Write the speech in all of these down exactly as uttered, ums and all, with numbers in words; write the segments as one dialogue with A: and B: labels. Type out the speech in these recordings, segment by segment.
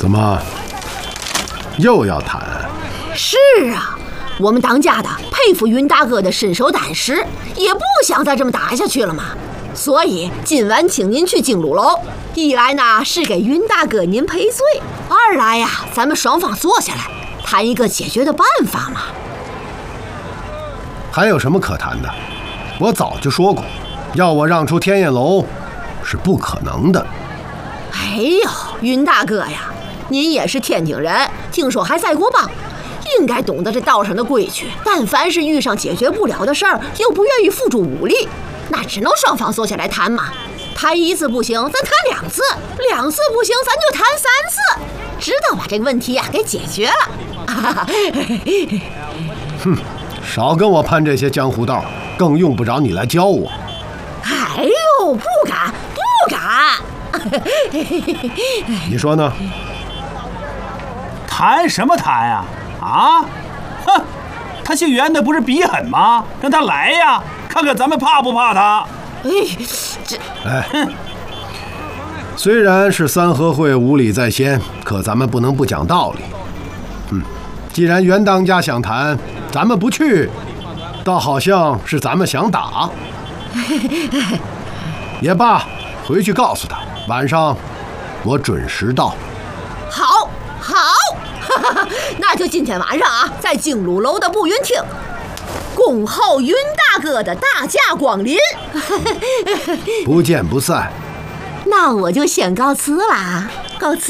A: 怎么又要谈？
B: 是啊，我们当家的佩服云大哥的身手胆识，也不想再这么打下去了嘛。所以今晚请您去京鲁楼，一来呢是给云大哥您赔罪，二来呀，咱们双方坐下来谈一个解决的办法嘛。
A: 还有什么可谈的？我早就说过，要我让出天燕楼是不可能的。
B: 哎呦，云大哥呀，您也是天津人，听说还在过帮，应该懂得这道上的规矩。但凡是遇上解决不了的事儿，又不愿意付诸武力，那只能双方坐下来谈嘛。谈一次不行，咱谈两次；两次不行，咱就谈三次，直到把这个问题呀、啊、给解决了。
A: 哼，少跟我攀这些江湖道，更用不着你来教我。
B: 哎呦，不敢，不敢。
A: 你说呢？
C: 谈什么谈呀？啊？哼，他姓袁的不是笔狠吗？让他来呀，看看咱们怕不怕他。
B: 哎，这
A: 哎，虽然是三合会无礼在先，可咱们不能不讲道理。嗯，既然袁当家想谈，咱们不去，倒好像是咱们想打。也罢，回去告诉他，晚上我准时到。
B: 好，好，那就今天晚上啊，在京鲁楼的步云厅，恭候云大哥的大驾光临。
A: 不见不散。
B: 那我就先告辞啦，告辞。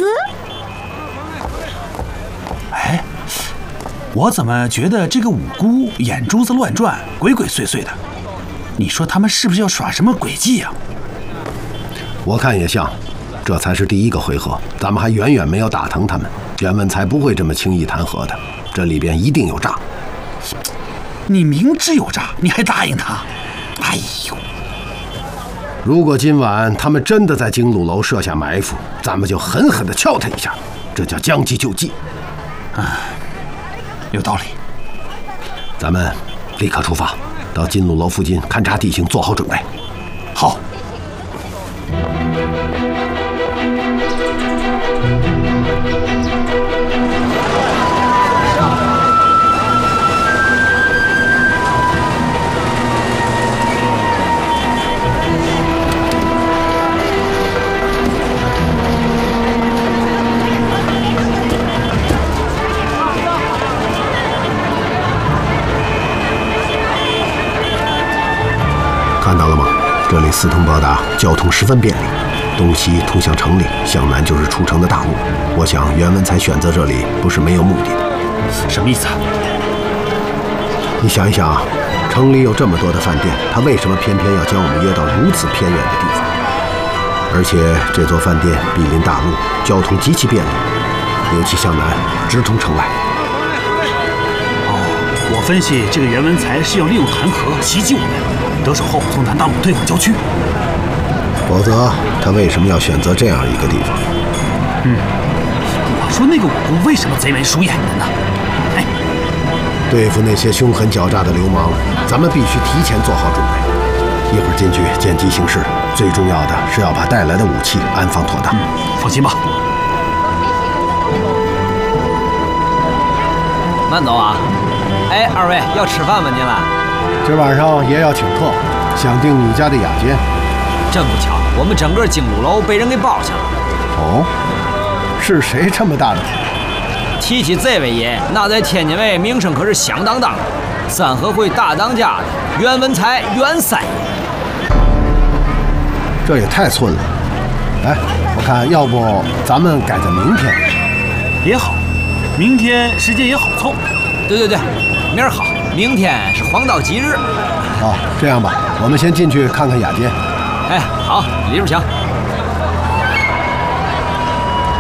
C: 哎，我怎么觉得这个五姑眼珠子乱转，鬼鬼祟祟的？你说他们是不是要耍什么诡计啊？
A: 我看也像，这才是第一个回合，咱们还远远没有打疼他们。袁文才不会这么轻易谈和的，这里边一定有诈。
C: 你明知有诈，你还答应他？哎呦！
A: 如果今晚他们真的在京鲁楼设下埋伏，咱们就狠狠地敲他一下，这叫将计就计。
C: 啊，有道理。
A: 咱们立刻出发，到金鲁楼附近勘察地形，做好准备。
C: 好。
A: 看到了吗？这里四通八达，交通十分便利，东西通向城里，向南就是出城的大路。我想袁文才选择这里不是没有目的的。
C: 什么意思啊？
A: 你想一想啊，城里有这么多的饭店，他为什么偏偏要将我们约到如此偏远的地方？而且这座饭店毗邻大路，交通极其便利，尤其向南直通城外。
C: 哦，我分析这个袁文才是要利用弹劾袭击我们，得手后从南大路退往郊区。
A: 否则他为什么要选择这样一个地方？
C: 嗯，我说那个武功为什么贼眉鼠眼的呢？哎，
A: 对付那些凶狠狡诈的流氓，咱们必须提前做好准备。一会儿进去见机行事，最重要的是要把带来的武器安放妥当。
C: 嗯，放心吧。
D: 慢走啊！哎，二位要吃饭吗？您来。
A: 今晚上爷要请客，想订你家的雅间。
D: 真不巧，我们整个京鲁楼被人给包下了。
A: 哦，是谁这么大的火？
D: 提起这位爷，那在天津卫名声可是响当当的，三合会大当家的袁文才袁三爷。
A: 这也太寸了。哎，我看要不咱们改在明天
C: 也好，明天时间也好凑。
D: 对对对，明儿好，明天是黄道吉日。
A: 好，这样吧，我们先进去看看雅间。
D: 哎，好，里边请。